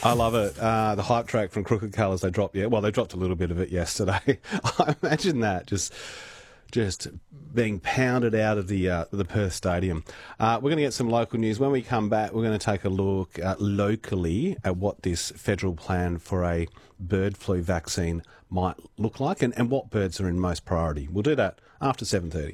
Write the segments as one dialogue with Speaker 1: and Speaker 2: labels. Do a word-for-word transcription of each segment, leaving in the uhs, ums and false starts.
Speaker 1: I love it. Uh, the hype track from Crooked Colours, they dropped, yeah, well, they dropped a little bit of it yesterday. I imagine that, just just being pounded out of the uh, the Perth Stadium. Uh, we're going to get some local news. When we come back, we're going to take a look uh, locally at what this federal plan for a bird flu vaccine might look like and, and what birds are in most priority. We'll do that after seven thirty.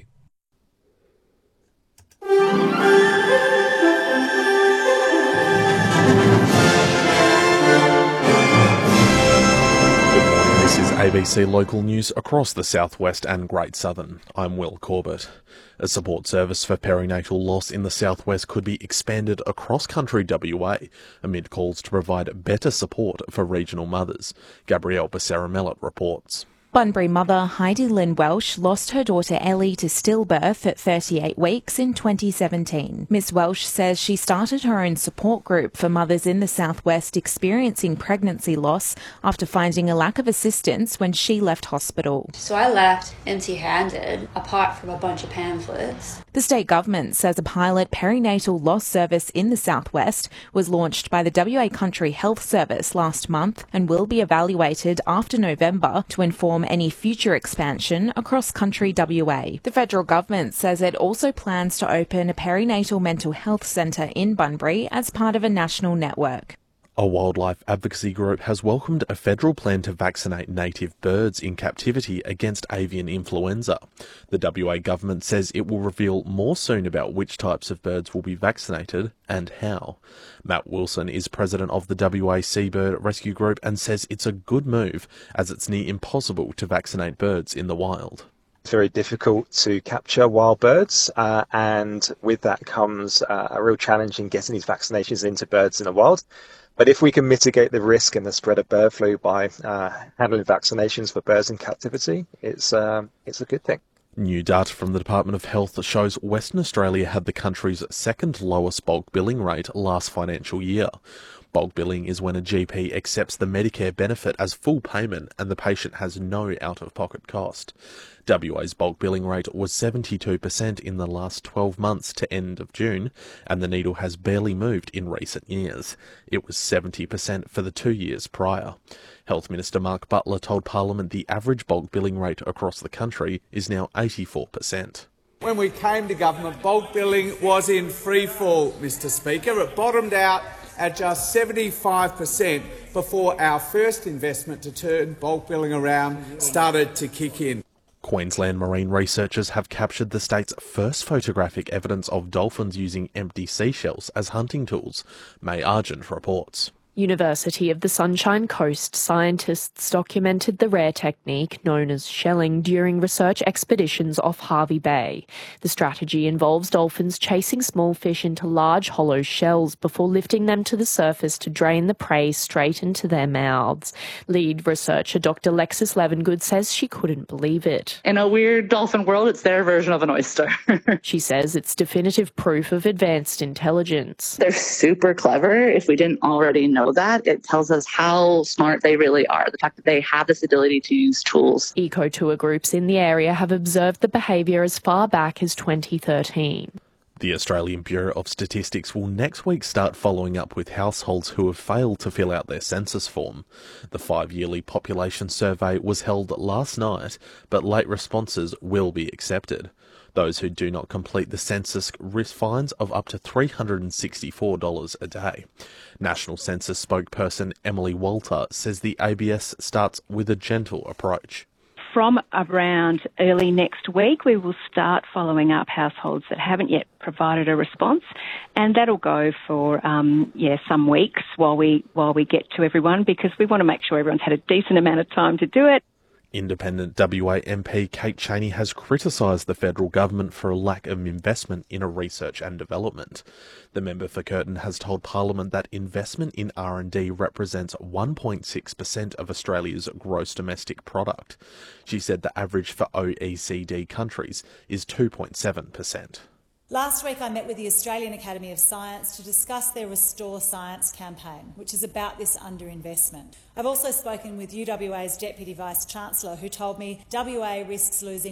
Speaker 2: This is A B C Local News across the Southwest and Great Southern. I'm Will Corbett. A support service for perinatal loss in the Southwest could be expanded across country W A amid calls to provide better support for regional mothers. Gabrielle Becerra-Mellett reports.
Speaker 3: Bunbury mother Heidi Lynn Welsh lost her daughter Ellie to stillbirth at thirty-eight weeks in twenty seventeen. Miss Welsh says she started her own support group for mothers in the Southwest experiencing pregnancy loss after finding a lack of assistance when she left hospital.
Speaker 4: So I left empty-handed, apart from a bunch of pamphlets.
Speaker 3: The state government says a pilot perinatal loss service in the Southwest was launched by the W A Country Health Service last month and will be evaluated after November to inform any future expansion across country W A. The federal government says it also plans to open a perinatal mental health centre in Bunbury as part of a national network.
Speaker 2: A wildlife advocacy group has welcomed a federal plan to vaccinate native birds in captivity against avian influenza. The W A government says it will reveal more soon about which types of birds will be vaccinated and how. Matt Wilson is president of the W A Seabird Rescue Group and says it's a good move as it's near impossible to vaccinate birds in the wild.
Speaker 5: It's very difficult to capture wild birds, uh, and with that comes uh, a real challenge in getting these vaccinations into birds in the wild. But if we can mitigate the risk and the spread of bird flu by uh, handling vaccinations for birds in captivity, it's um, it's a good thing.
Speaker 2: New data from the Department of Health shows Western Australia had the country's second lowest bulk billing rate last financial year. Bulk billing is when a G P accepts the Medicare benefit as full payment and the patient has no out-of-pocket cost. W A's bulk billing rate was seventy-two percent in the last twelve months to end of June, and the needle has barely moved in recent years. It was seventy percent for the two years prior. Health Minister Mark Butler told Parliament the average bulk billing rate across the country is now eighty-four percent.
Speaker 6: When we came to government, bulk billing was in free fall, Mr Speaker. It bottomed out at just seventy-five percent before our first investment to turn bulk billing around started to kick in.
Speaker 2: Queensland marine researchers have captured the state's first photographic evidence of dolphins using empty seashells as hunting tools. May Argent reports.
Speaker 7: University of the Sunshine Coast scientists documented the rare technique known as shelling during research expeditions off Hervey Bay. The strategy involves dolphins chasing small fish into large hollow shells before lifting them to the surface to drain the prey straight into their mouths. Lead researcher Doctor Lexis Levengood says she couldn't believe it.
Speaker 8: In a weird dolphin world, it's their version of an oyster.
Speaker 7: She says it's definitive proof of advanced intelligence.
Speaker 8: They're super clever. If we didn't already know that, it tells us how smart they really are, the fact that they have this ability to use tools.
Speaker 7: Eco-tour groups in the area have observed the behaviour as far back as twenty thirteen.
Speaker 2: The Australian Bureau of Statistics will next week start following up with households who have failed to fill out their census form. The five-yearly population survey was held last night, but late responses will be accepted. Those who do not complete the census risk fines of up to three hundred sixty-four dollars a day. National Census spokesperson Emily Walter says the A B S starts with a gentle approach.
Speaker 9: From around early next week, we will start following up households that haven't yet provided a response, and that'll go for um, yeah some weeks while we while we get to everyone, because we want to make sure everyone's had a decent amount of time to do it.
Speaker 2: Independent W A M P Kate Chaney has criticised the federal government for a lack of investment in research and development. The member for Curtin has told Parliament that investment in R and D represents one point six percent of Australia's gross domestic product. She said the average for O E C D countries is two point seven percent.
Speaker 10: Last week I met with the Australian Academy of Science to discuss their Restore Science campaign, which is about this underinvestment. I've also spoken with U W A's Deputy Vice-Chancellor, who told me W A risks losing